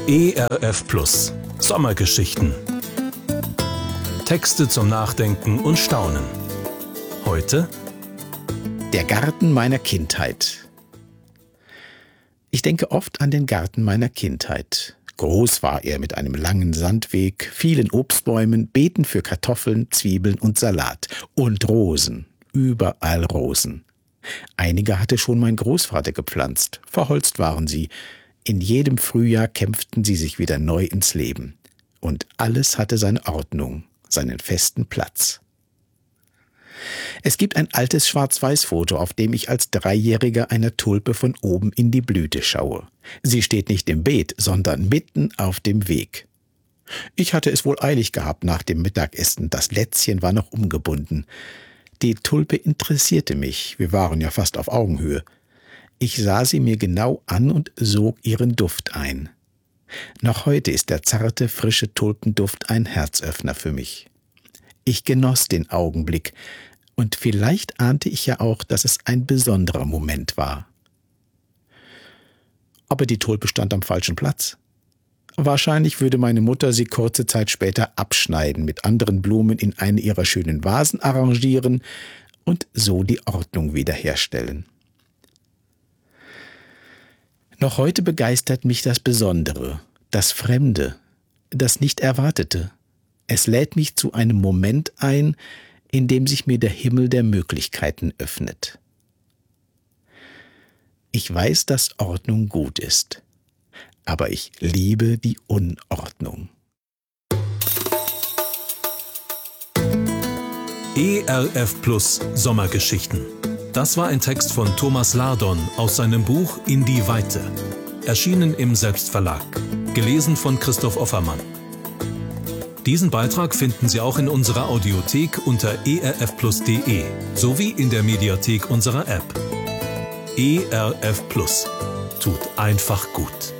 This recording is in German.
ERF Plus Sommergeschichten. Texte zum Nachdenken und Staunen. Heute Der Garten meiner Kindheit. Ich denke oft an den Garten meiner Kindheit. Groß war er mit einem langen Sandweg, vielen Obstbäumen, Beeten für Kartoffeln, Zwiebeln und Salat. Und Rosen, überall Rosen. Einige hatte schon mein Großvater gepflanzt, verholzt waren sie. In jedem Frühjahr kämpften sie sich wieder neu ins Leben. Und alles hatte seine Ordnung, seinen festen Platz. Es gibt ein altes Schwarz-Weiß-Foto, auf dem ich als Dreijähriger einer Tulpe von oben in die Blüte schaue. Sie steht nicht im Beet, sondern mitten auf dem Weg. Ich hatte es wohl eilig gehabt nach dem Mittagessen, das Lätzchen war noch umgebunden. Die Tulpe interessierte mich, wir waren ja fast auf Augenhöhe. Ich sah sie mir genau an und sog ihren Duft ein. Noch heute ist der zarte, frische Tulpenduft ein Herzöffner für mich. Ich genoss den Augenblick, und vielleicht ahnte ich ja auch, dass es ein besonderer Moment war. Aber die Tulpe stand am falschen Platz. Wahrscheinlich würde meine Mutter sie kurze Zeit später abschneiden, mit anderen Blumen in eine ihrer schönen Vasen arrangieren und so die Ordnung wiederherstellen. Noch heute begeistert mich das Besondere, das Fremde, das Nicht-Erwartete. Es lädt mich zu einem Moment ein, in dem sich mir der Himmel der Möglichkeiten öffnet. Ich weiß, dass Ordnung gut ist, aber ich liebe die Unordnung. ERF Plus Sommergeschichten. Das war ein Text von Thomas Lardon aus seinem Buch In die Weite. Erschienen im Selbstverlag. Gelesen von Christoph Offermann. Diesen Beitrag finden Sie auch in unserer Audiothek unter erfplus.de sowie in der Mediathek unserer App. ERF Plus. Tut einfach gut.